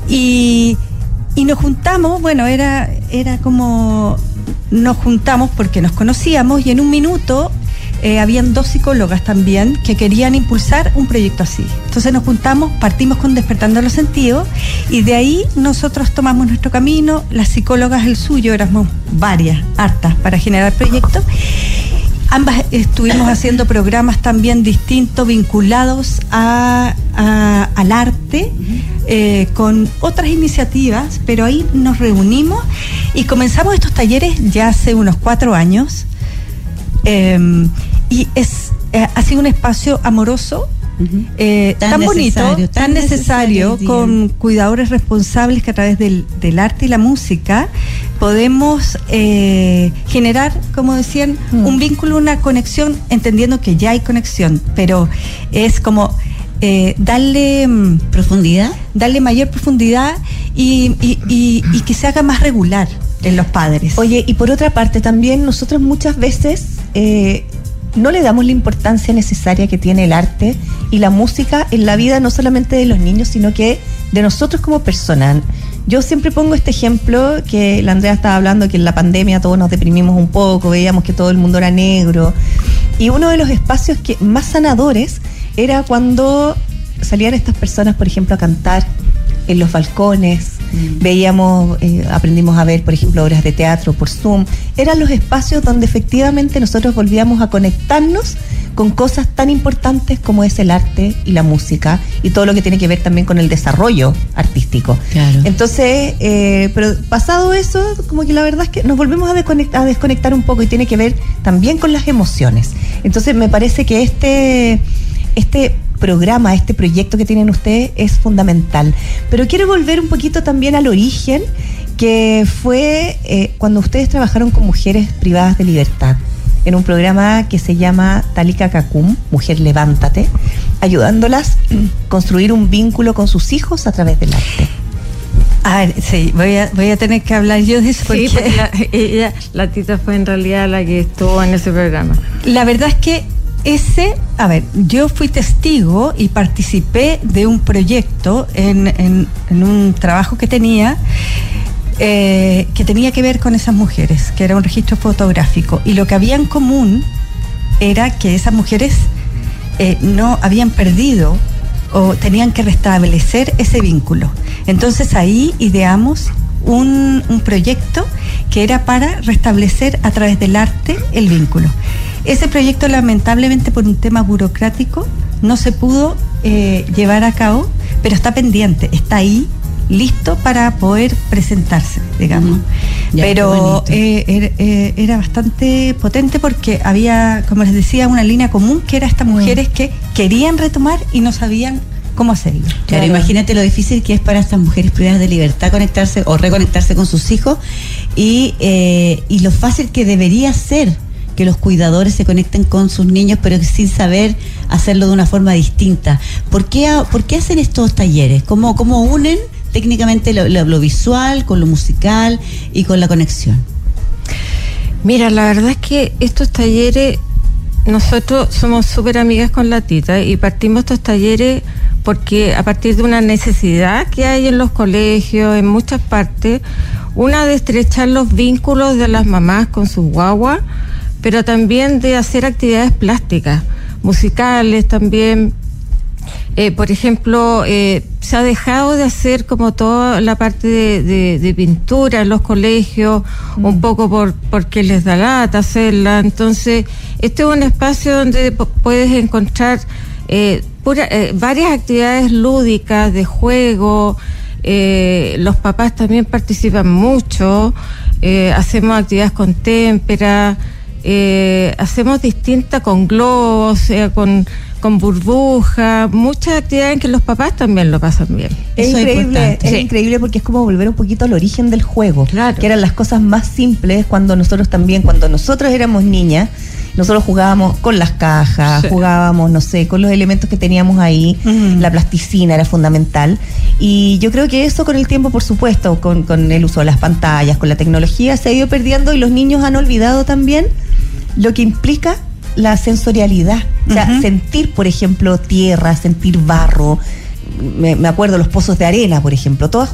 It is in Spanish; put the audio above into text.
Y nos juntamos, bueno, era como nos juntamos porque nos conocíamos y en un minuto habían 2 psicólogas también que querían impulsar un proyecto así. Entonces nos juntamos, partimos con Despertando los Sentidos y de ahí nosotros tomamos nuestro camino, las psicólogas el suyo, éramos varias, hartas, para generar proyectos. Ambas estuvimos haciendo programas también distintos vinculados al arte, con otras iniciativas, pero ahí nos reunimos y comenzamos estos talleres ya hace unos 4 años. Y ha sido un espacio amoroso, tan bonito, tan necesario, con cuidadores responsables que a través del arte y la música podemos generar, como decían, un vínculo, una conexión, entendiendo que ya hay conexión, pero es como darle profundidad, darle mayor profundidad y que se haga más regular en los padres. Oye, y por otra parte también nosotros muchas veces no le damos la importancia necesaria que tiene el arte y la música en la vida, no solamente de los niños, sino que de nosotros como personas. Yo siempre pongo este ejemplo que la Andrea estaba hablando, que en la pandemia todos nos deprimimos un poco, veíamos que todo el mundo era negro, y uno de los espacios que más sanadores era cuando salían estas personas, por ejemplo, a cantar en los balcones. Veíamos, aprendimos a ver, por ejemplo, obras de teatro por Zoom. Eran los espacios donde efectivamente nosotros volvíamos a conectarnos con cosas tan importantes como es el arte y la música y todo lo que tiene que ver también con el desarrollo artístico. Claro. Entonces, pero pasado eso, como que la verdad es que nos volvemos a desconectar un poco y tiene que ver también con las emociones. Entonces me parece que este programa, este proyecto que tienen ustedes es fundamental. Pero quiero volver un poquito también al origen, que fue cuando ustedes trabajaron con mujeres privadas de libertad, en un programa que se llama Talika Kakum, Mujer Levántate, ayudándolas a construir un vínculo con sus hijos a través del arte. A ver, sí, voy a tener que hablar yo de eso porque... Sí, porque la Tita fue en realidad la que estuvo en ese programa. La verdad es que yo fui testigo y participé de un proyecto en un trabajo que tenía que ver con esas mujeres, que era un registro fotográfico, y lo que había en común era que esas mujeres no habían perdido o tenían que restablecer ese vínculo. Entonces ahí ideamos un proyecto que era para restablecer a través del arte el vínculo. Ese proyecto, lamentablemente, por un tema burocrático, no se pudo llevar a cabo, pero está pendiente, está ahí, listo para poder presentarse, digamos. Pero era bastante potente porque había, como les decía, una línea común, que era estas mujeres que querían retomar y no sabían cómo hacerlo. Claro, imagínate lo difícil que es para estas mujeres privadas de libertad conectarse o reconectarse con sus hijos y lo fácil que debería ser que los cuidadores se conecten con sus niños, pero sin saber hacerlo de una forma distinta. ¿Por qué hacen estos talleres? ¿Cómo unen técnicamente lo visual con lo musical y con la conexión? Mira, la verdad es que estos talleres, nosotros somos súper amigas con la Tita y partimos estos talleres porque a partir de una necesidad que hay en los colegios, en muchas partes, una de estrechar los vínculos de las mamás con sus guaguas, pero también de hacer actividades plásticas, musicales también. Por ejemplo, se ha dejado de hacer como toda la parte de pintura en los colegios, un poco porque les da lata hacerla. Entonces, este es un espacio donde puedes encontrar varias actividades lúdicas, de juego. Los papás también participan mucho. Hacemos actividades con témpera. Hacemos distintas con globos, con burbujas, muchas actividades en que los papás también lo pasan bien. Es increíble porque es como volver un poquito al origen del juego, claro, que eran las cosas más simples cuando nosotros éramos niñas. Nosotros jugábamos con las cajas, jugábamos, no sé, con los elementos que teníamos ahí. La plasticina era fundamental. Y yo creo que eso con el tiempo, por supuesto, con el uso de las pantallas, con la tecnología, se ha ido perdiendo y los niños han olvidado también lo que implica la sensorialidad. O sea, sentir, por ejemplo, tierra, sentir barro. Me acuerdo los pozos de arena, por ejemplo. Todas